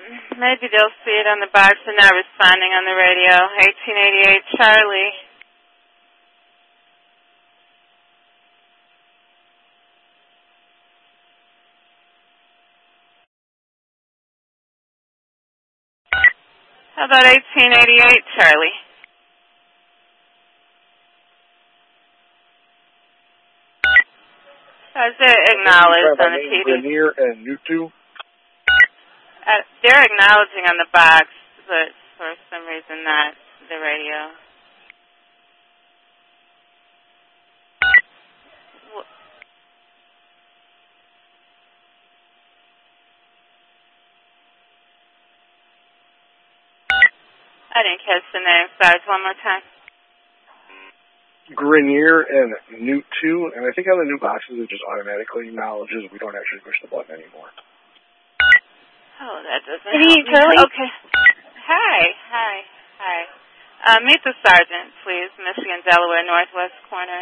Maybe they'll see it on the box and not responding on the radio. 1888 Charlie. How about 1888 Charlie? Is it acknowledged on the TV? Grenier and Nutu. They're acknowledging on the box, but for some reason not the radio. I didn't catch the name. Sorry, one more time. Grenier and Nutu, and I think on the new boxes it just automatically acknowledges we don't actually push the button anymore. Oh, that doesn't help me. Okay. Hi. Meet the sergeant, please. Michigan, Delaware, Northwest corner.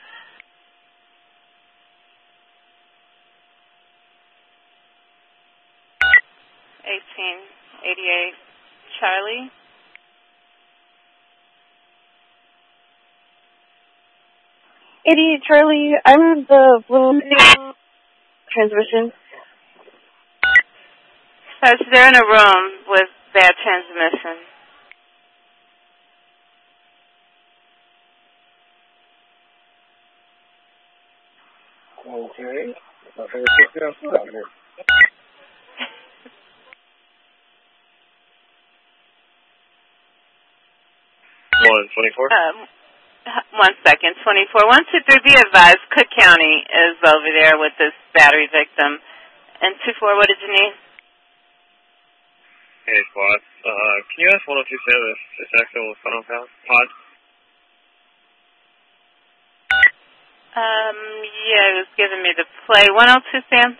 $18.88 Charlie. Charlie, I'm the blue transmission. Says they're in a room with bad transmission. Okay. Down here. One second, 24. 123, be advised, Cook County is over there with this battery victim. And 24, what did you need? Hey, squad. Can you ask 102 Sam if this actual was put on pod? Yeah, he was giving me the play. 102 Sam?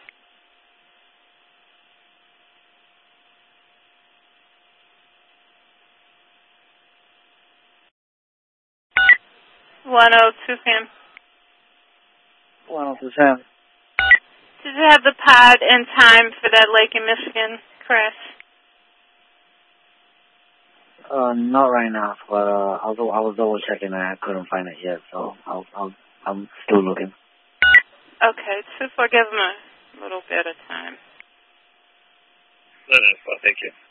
Sam. 102 Sam. Did you have the pod in time for that Lake in Michigan crash? Not right now, but I was double checking and I couldn't find it yet, so I'm still looking. Okay, so give him a little bit of time. No, well, thank you.